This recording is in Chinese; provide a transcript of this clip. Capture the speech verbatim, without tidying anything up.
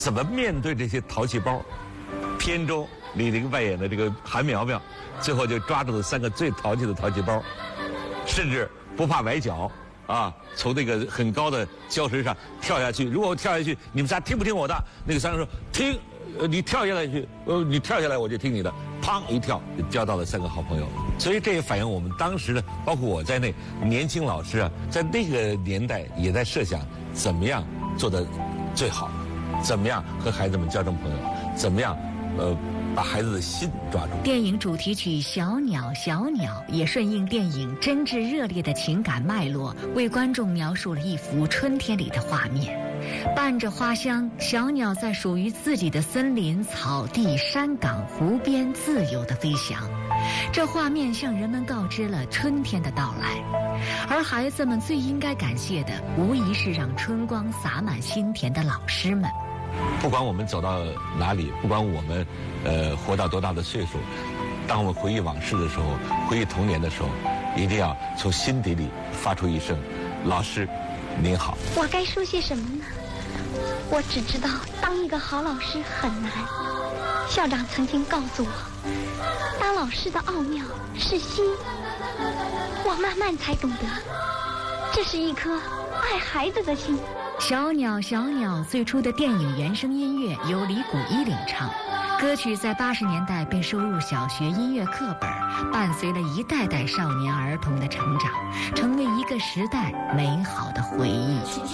怎么面对这些淘气包？片中李玲扮演的这个韩苗苗，最后就抓住了三个最淘气的淘气包，甚至不怕崴脚啊，从那个很高的礁石上跳下去。如果我跳下去，你们仨听不听我的？那个三个说听，呃，你跳下来去，呃，你跳下来我就听你的。砰一跳，就交到了三个好朋友。所以这也反映我们当时的，包括我在内，年轻老师啊，在那个年代也在设想怎么样做得最好，怎么样和孩子们交成朋友，怎么样。呃，把孩子的心抓住。 电影主题曲《小鸟小鸟》也顺应电影真挚热烈的情感脉络，为观众描述了一幅春天里的画面。伴着花香，小鸟在属于自己的森林、草地、山岗、湖边自由地飞翔。这画面向人们告知了春天的到来，而孩子们最应该感谢的，无疑是让春光洒满心田的老师们。 不管我们走到哪里，不管我们呃活到多大的岁数，当我们回忆往事的时候，回忆童年的时候，一定要从心底里发出一声“老师，您好”。 我该说些什么呢？我只知道当一个好老师很难。校长曾经告诉我，当老师的奥妙是心。我慢慢才懂得，这是一颗爱孩子的心。 小鸟小鸟最初的电影原声音乐由李谷一领唱，歌曲在八十年代被收入小学音乐课本，伴随了一代代少年儿童的成长，成为一个时代美好的回忆。